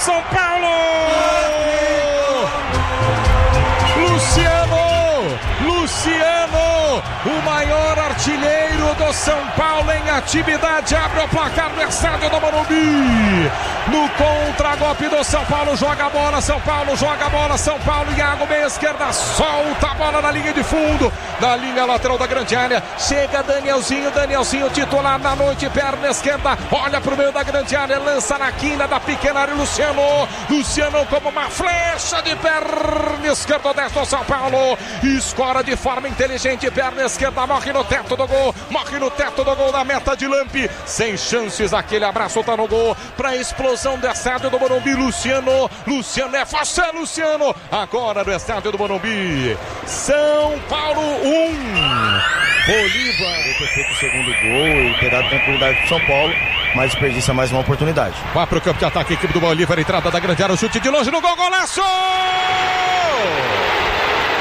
São Paulo! Luciano, o maior artilheiro do São Paulo em atividade, abre o placar no estádio do Morumbi. No contragolpe do São Paulo, joga a bola, São Paulo joga a bola, São Paulo, Iago, meia esquerda, solta a bola na linha de fundo, na linha lateral da grande área, chega Danielzinho titular na noite, perna esquerda, olha pro meio da grande área, lança na quina da pequena área, Luciano como uma flecha de perna esquerda, desce o São Paulo, escora de forma inteligente, perna esquerda, morre no teto do gol da meta de Lampe, sem chances, aquele abraço tá no gol, pra explosão do estádio do Morumbi. Luciano é você, Luciano, agora no estádio do Morumbi. São Paulo 1, Bolívar. Ter feito o segundo gol e ter dado tranquilidade pro São Paulo, mas desperdiça mais uma oportunidade. Vai pro campo de ataque, equipe do Bolívar, entrada da grande área, o chute de longe no gol, golaço!